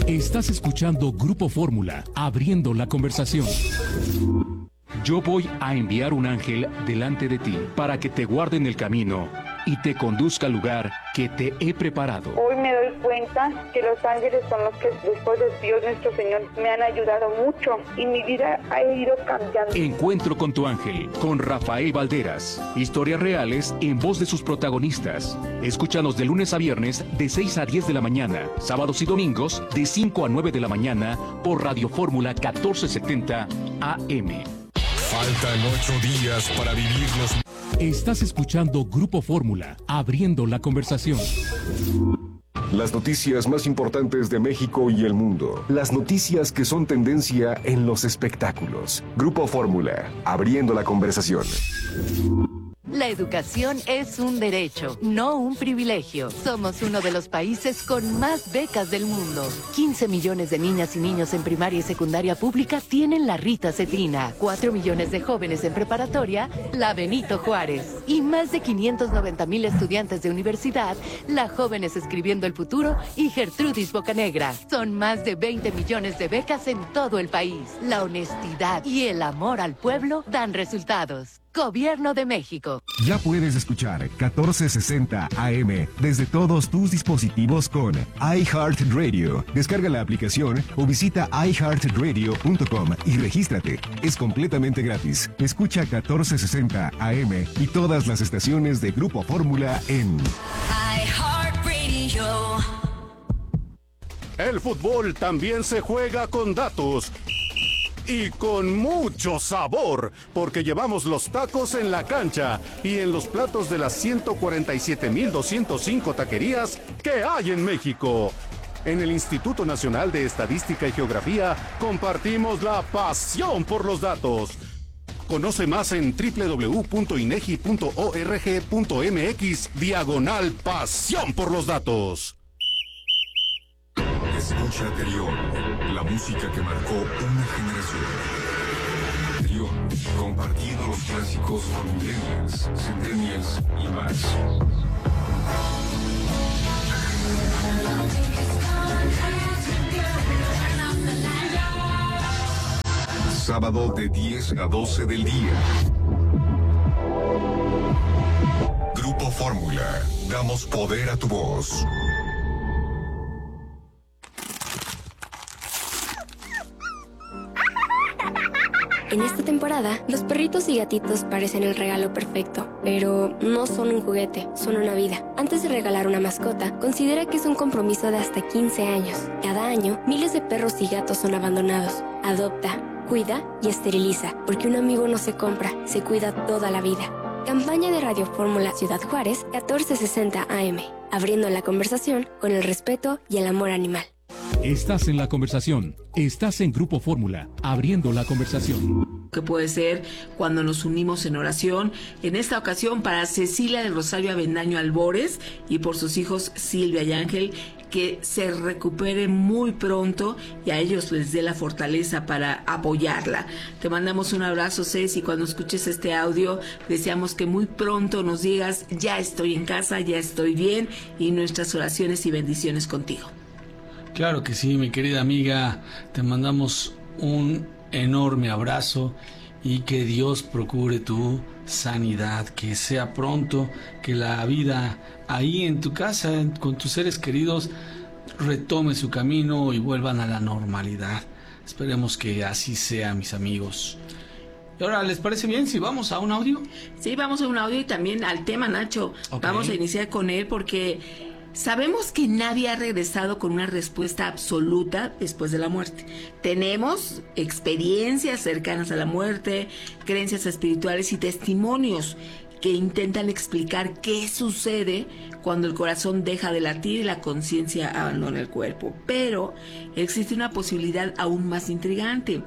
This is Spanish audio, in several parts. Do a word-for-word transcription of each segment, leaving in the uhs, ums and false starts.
Estás escuchando Grupo Fórmula, abriendo la conversación. Yo voy a enviar un ángel delante de ti para que te guarde en el camino y te conduzca al lugar que te he preparado. Hoy me doy cuenta que los ángeles son los que, después de Dios nuestro Señor, me han ayudado mucho y mi vida ha ido cambiando. Encuentro con tu ángel, con Rafael Valderas. Historias reales en voz de sus protagonistas. Escúchanos de lunes a viernes de seis a diez de la mañana, sábados y domingos de cinco a nueve de la mañana por Radio Fórmula catorce setenta A M. Faltan ocho días para vivir los... Estás escuchando Grupo Fórmula, abriendo la conversación. Las noticias más importantes de México y el mundo. Las noticias que son tendencia en los espectáculos. Grupo Fórmula, abriendo la conversación. La educación es un derecho, no un privilegio. Somos uno de los países con más becas del mundo. quince millones de niñas y niños en primaria y secundaria pública tienen la Rita Cetina. cuatro millones de jóvenes en preparatoria, la Benito Juárez. Y más de quinientos noventa mil estudiantes de universidad, la Jóvenes Escribiendo el Futuro y Gertrudis Bocanegra. Son más de veinte millones de becas en todo el país. La honestidad y el amor al pueblo dan resultados. Gobierno de México. Ya puedes escuchar catorce sesenta A M desde todos tus dispositivos con iHeartRadio. Descarga la aplicación o visita i heart radio punto com y regístrate. Es completamente gratis. Escucha catorce sesenta A M y todas las estaciones de Grupo Fórmula en iHeartRadio. El fútbol también se juega con datos. Y con mucho sabor, porque llevamos los tacos en la cancha y en los platos de las ciento cuarenta y siete mil doscientas cinco taquerías que hay en México. En el Instituto Nacional de Estadística y Geografía compartimos la pasión por los datos. Conoce más en doble u doble u doble u punto inegi punto org punto mx diagonal pasión por los datos. Escucha Terión, la música que marcó una generación. Terión, compartiendo los clásicos con millennials, centennials y más. Sábado de diez a doce del día. Grupo Fórmula, damos poder a tu voz. En esta temporada, los perritos y gatitos parecen el regalo perfecto, pero no son un juguete, son una vida. Antes de regalar una mascota, considera que es un compromiso de hasta quince años. Cada año, miles de perros y gatos son abandonados. Adopta, cuida y esteriliza, porque un amigo no se compra, se cuida toda la vida. Campaña de Radio Fórmula Ciudad Juárez, catorce sesenta A M. Abriendo la conversación con el respeto y el amor animal. Estás en la conversación. Estás en Grupo Fórmula, abriendo la conversación. Que puede ser cuando nos unimos en oración, en esta ocasión para Cecilia del Rosario Avendaño Albores y por sus hijos Silvia y Ángel, que se recupere muy pronto y a ellos les dé la fortaleza para apoyarla. Te mandamos un abrazo, Ceci, y cuando escuches este audio deseamos que muy pronto nos digas: ya estoy en casa, ya estoy bien, y nuestras oraciones y bendiciones contigo. Claro que sí, mi querida amiga, te mandamos un enorme abrazo y que Dios procure tu sanidad, que sea pronto, que la vida ahí en tu casa, con tus seres queridos, retome su camino y vuelvan a la normalidad. Esperemos que así sea, mis amigos. Y ahora, ¿les parece bien si vamos a un audio? Sí, vamos a un audio y también al tema, Nacho. Okay. Vamos a iniciar con él porque... sabemos que nadie ha regresado con una respuesta absoluta después de la muerte. Tenemos experiencias cercanas a la muerte, creencias espirituales y testimonios que intentan explicar qué sucede cuando el corazón deja de latir y la conciencia abandona el cuerpo. Pero existe una posibilidad aún más intrigante.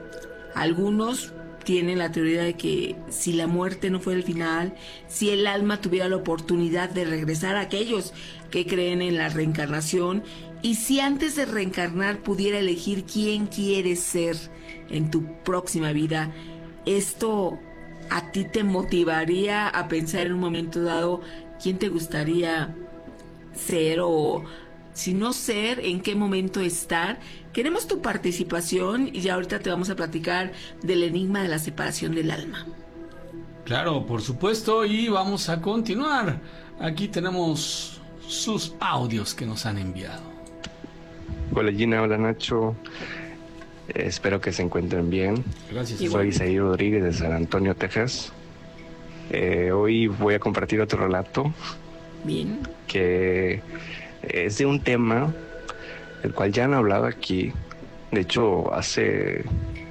Algunos tienen la teoría de que si la muerte no fuera el final, si el alma tuviera la oportunidad de regresar a aquellos que creen en la reencarnación, y si antes de reencarnar pudiera elegir quién quieres ser en tu próxima vida, esto a ti te motivaría a pensar en un momento dado quién te gustaría ser, o sino ser, en qué momento estar. Queremos tu participación y ya ahorita te vamos a platicar del enigma de la separación del alma. Claro, por supuesto, y vamos a continuar. Aquí tenemos sus audios que nos han enviado. Hola Gina, hola Nacho. Eh, espero que se encuentren bien. Gracias. Soy Isaí Rodríguez de San Antonio, Texas. Eh, hoy voy a compartir otro relato. Bien. Que es de un tema del cual ya han hablado aquí. De hecho, hace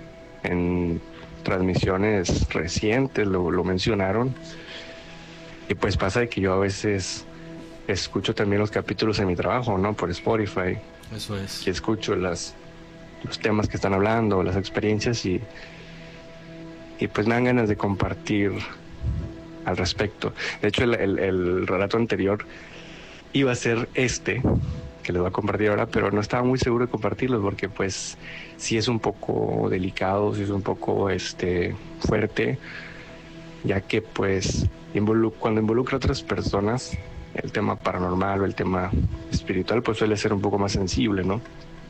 en transmisiones recientes lo, lo mencionaron. Y pues pasa de que yo a veces escucho también los capítulos en mi trabajo, ¿no? Por Spotify. Eso es. Y escucho las, los temas que están hablando, las experiencias y, y pues me dan ganas de compartir al respecto. De hecho, el, el, el relato anterior iba a ser este, que les voy a compartir ahora, pero no estaba muy seguro de compartirlo porque pues sí es un poco delicado, sí es un poco este, fuerte, ya que pues involu- cuando involucra a otras personas, el tema paranormal o el tema espiritual pues suele ser un poco más sensible, ¿no?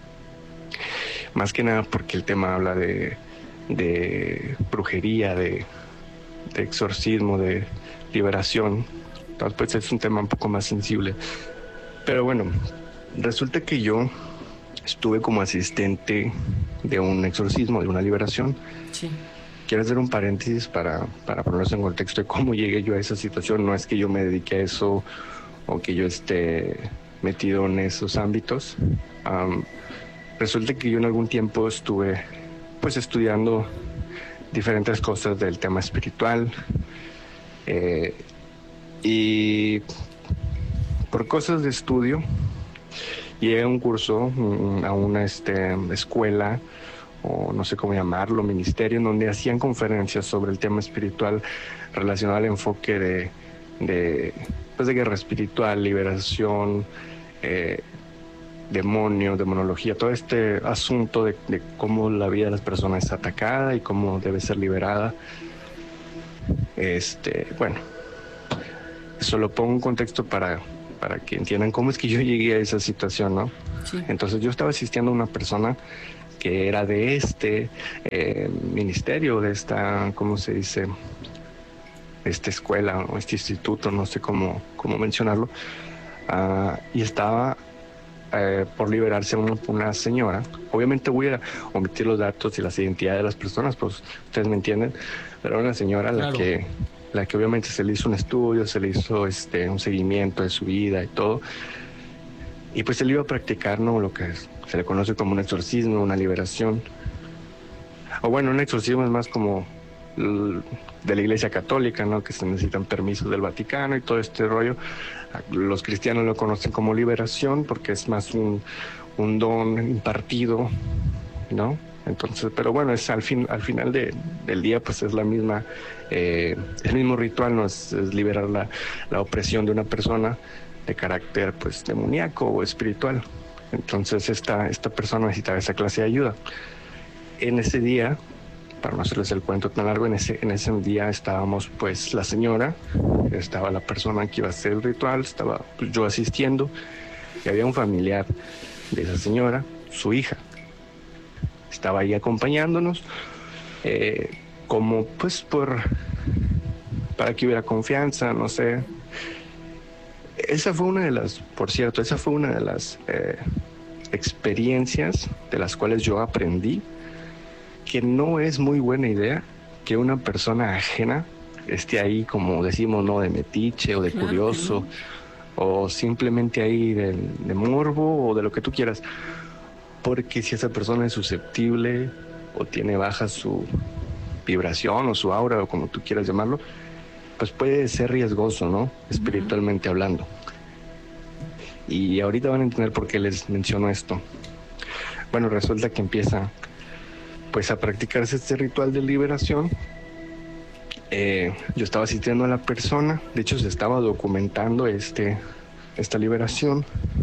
Más que nada porque el tema habla de, de brujería, de, de exorcismo, de liberación. Entonces pues es un tema un poco más sensible. Pero bueno, resulta que yo estuve como asistente de un exorcismo, de una liberación. Sí. Quiero hacer un paréntesis para, para ponernos en contexto de cómo llegué yo a esa situación. No es que yo me dedique a eso o que yo esté metido en esos ámbitos. Um, resulta que yo en algún tiempo estuve pues estudiando diferentes cosas del tema espiritual eh, y por cosas de estudio llegué a un curso, a una este, escuela o no sé cómo llamarlo, ministerio, en donde hacían conferencias sobre el tema espiritual relacionado al enfoque de, de, pues de guerra espiritual, liberación, eh, demonio, demonología, todo este asunto de, de cómo la vida de las personas es atacada y cómo debe ser liberada. Este, bueno, eso lo pongo en contexto para, para que entiendan cómo es que yo llegué a esa situación, ¿no? Sí. Entonces yo estaba asistiendo a una persona que era de este eh, ministerio, de esta, ¿cómo se dice? Esta escuela o este instituto, no sé cómo, cómo mencionarlo, uh, y estaba eh, por liberarse una, una señora. Obviamente voy a omitir los datos y las identidades de las personas, pues ustedes me entienden, pero era una señora Claro. la que, la que obviamente se le hizo un estudio, se le hizo este, un seguimiento de su vida y todo, y pues él iba a practicar, ¿no?, lo que es, se le conoce como un exorcismo, una liberación. O bueno, un exorcismo es más como l- de la Iglesia Católica, ¿no?, que se necesitan permisos del Vaticano y todo este rollo. Los cristianos lo conocen como liberación porque es más un, un don impartido, ¿no? Entonces, pero bueno, es al fin, al final de, del día, pues es la misma, eh, el mismo ritual, ¿no? Es, es liberar la, la opresión de una persona de carácter, pues, demoníaco o espiritual. Entonces esta, esta persona necesitaba esa clase de ayuda. En ese día, para no hacerles el cuento tan largo, en ese, en ese día estábamos pues la señora, estaba la persona que iba a hacer el ritual, estaba pues, yo asistiendo, y había un familiar de esa señora, su hija. Estaba ahí acompañándonos, eh, como pues por, para que hubiera confianza, no sé. Esa fue una de las, por cierto, esa fue una de las eh, experiencias de las cuales yo aprendí que no es muy buena idea que una persona ajena esté ahí, como decimos, ¿no?, de metiche o de Claro, curioso, o simplemente ahí de, de morbo o de lo que tú quieras. Porque si esa persona es susceptible o tiene baja su vibración o su aura o como tú quieras llamarlo, pues puede ser riesgoso, ¿no?, espiritualmente uh-huh. hablando. Y ahorita van a entender por qué les menciono esto. Bueno, resulta que empieza pues a practicarse este ritual de liberación. Eh, yo estaba asistiendo a la persona, de hecho se estaba documentando este, esta liberación.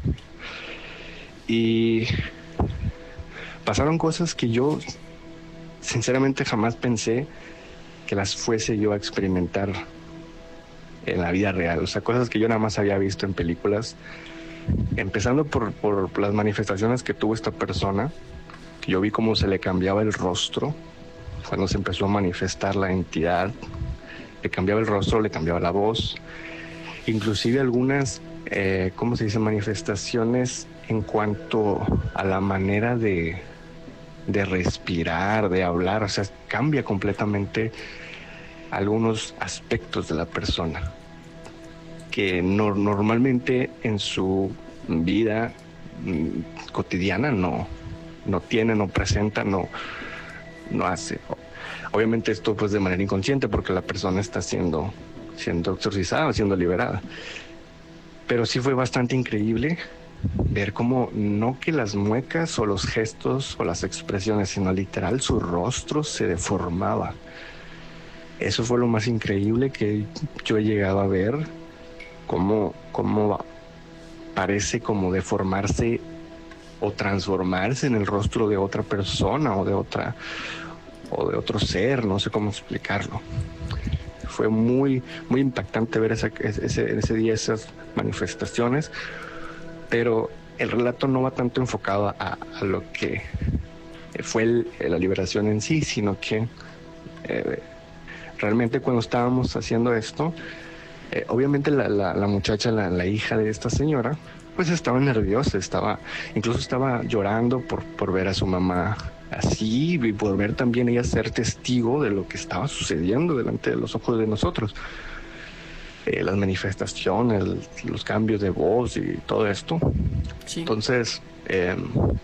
Y pasaron cosas que yo sinceramente jamás pensé que las fuese yo a experimentar en la vida real. O sea, cosas que yo nada más había visto en películas. empezando por, por las manifestaciones que tuvo esta persona, que yo vi cómo se le cambiaba el rostro, cuando se empezó a manifestar la entidad, le cambiaba el rostro, le cambiaba la voz, inclusive algunas, eh, ¿cómo se dice?, manifestaciones en cuanto a la manera de, de respirar, de hablar, o sea, cambia completamente algunos aspectos de la persona que no, normalmente en su vida mm, cotidiana no, no tiene, no presenta, no, no hace. Obviamente esto pues de manera inconsciente porque la persona está siendo, siendo exorcizada, siendo liberada. Pero sí fue bastante increíble ver cómo no que las muecas o los gestos o las expresiones, sino literal su rostro se deformaba. Eso fue lo más increíble que yo he llegado a ver, cómo, cómo parece como deformarse o transformarse en el rostro de otra persona o de otra o de otro ser, no sé cómo explicarlo. Fue muy, muy impactante ver esa, ese, ese día esas manifestaciones, pero el relato no va tanto enfocado a, a lo que fue el, la liberación en sí, sino que eh, realmente cuando estábamos haciendo esto, eh, obviamente la, la, la muchacha, la, la hija de esta señora, pues estaba nerviosa, estaba, incluso estaba llorando por, por ver a su mamá así y por ver también ella ser testigo de lo que estaba sucediendo delante de los ojos de nosotros. Eh, las manifestaciones, los cambios de voz y todo esto. Sí. Entonces, eh,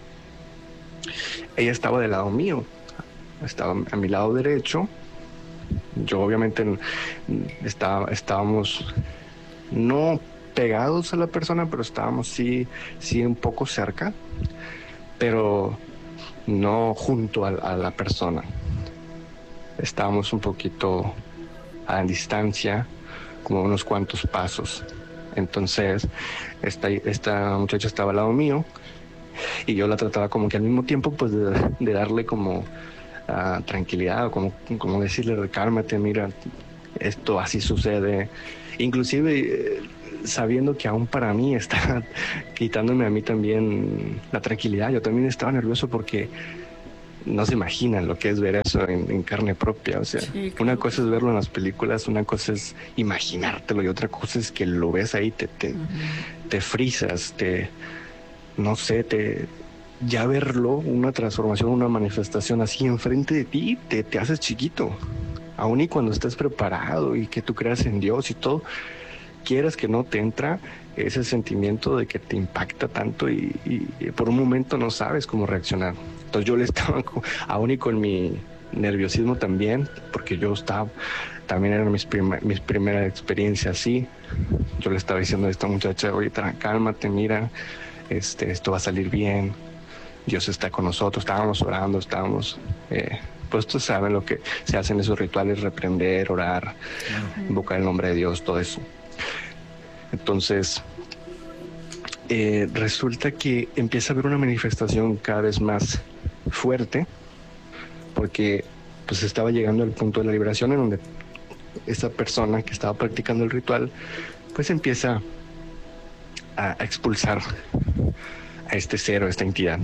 ella estaba del lado mío, estaba a mi lado derecho. Yo obviamente estaba, estábamos no pegados a la persona, pero estábamos sí, sí un poco cerca, pero no junto a, a la persona. Estábamos un poquito a distancia, como unos cuantos pasos. Entonces, esta, esta muchacha estaba al lado mío y yo la trataba como que al mismo tiempo pues de, de darle como uh, tranquilidad, como, como decirle, cálmate, mira, esto así sucede. Inclusive eh, sabiendo que aún para mí está quitándome a mí también la tranquilidad. Yo también estaba nervioso porque no se imaginan lo que es ver eso en, en carne propia. O sea, sí, una cosa es verlo en las películas, una cosa es imaginártelo y otra cosa es que lo ves ahí, te, te, uh-huh. te frisas, te, no sé, te, ya verlo, una transformación, una manifestación así enfrente de ti, te, te haces chiquito. Aún y cuando estés preparado y que tú creas en Dios y todo, quieras que no te entra ese sentimiento de que te impacta tanto y, y, y por un momento no sabes cómo reaccionar. Entonces yo le estaba, aún y con mi nerviosismo también, porque yo estaba, también era mis, prima, mis primeras experiencias así, yo le estaba diciendo a esta muchacha, oye, cálmate, mira, este, esto va a salir bien, Dios está con nosotros, estábamos orando, estábamos... Eh, pues tú sabes lo que se hacen esos rituales, reprender, orar, uh-huh. invocar el nombre de Dios, todo eso. Entonces, eh, resulta que empieza a haber una manifestación cada vez más fuerte, porque pues estaba llegando al punto de la liberación en donde esa persona que estaba practicando el ritual, pues empieza a, a expulsar a este ser o a esta entidad.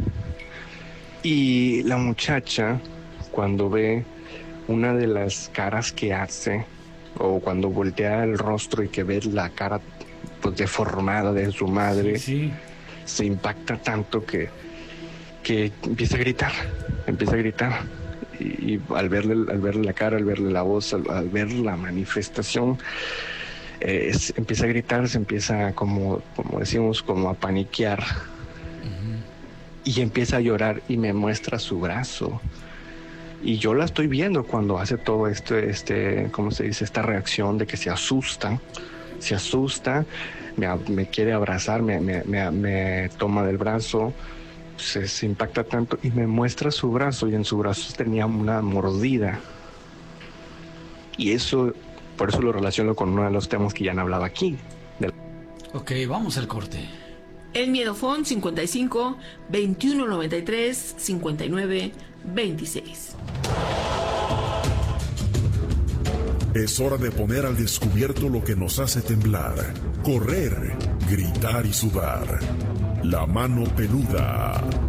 Y la muchacha, cuando ve una de las caras que hace, o cuando voltea el rostro y que ve la cara pues deformada de su madre, sí, sí. se impacta tanto que, que empieza a gritar, empieza a gritar. Y, y al verle, al verle la cara, al verle la voz, al, al ver la manifestación, eh, es, empieza a gritar, se empieza como, como decimos, como a paniquear. Uh-huh. Y empieza a llorar y me muestra su brazo. Y yo la estoy viendo cuando hace todo esto, este, ¿cómo se dice? Esta reacción de que se asusta, se asusta, me, me quiere abrazar, me, me, me, me toma del brazo, se, se impacta tanto y me muestra su brazo y en su brazo tenía una mordida. Y eso, por eso lo relaciono con uno de los temas que ya han hablado aquí. Del... Ok, vamos al corte. El Miedofón cincuenta y cinco, veintiuno noventa y tres, cincuenta y nueve, veintiséis. Es hora de poner al descubierto lo que nos hace temblar, correr, gritar y sudar. La mano peluda.